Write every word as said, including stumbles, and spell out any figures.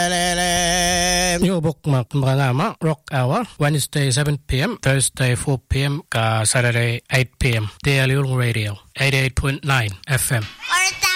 Yung bookmark mga nga Rock Hour, Wednesday seven p.m., Thursday four p.m., ka Saturday eight p.m. Daily Radio, eighty-eight point nine F M.